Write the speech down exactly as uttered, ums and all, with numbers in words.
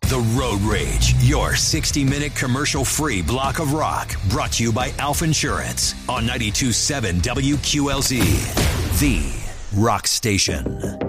The Road Rage, your sixty-minute commercial-free block of rock, brought to you by Alf Insurance on ninety-two point seven W Q L Z, the rock station.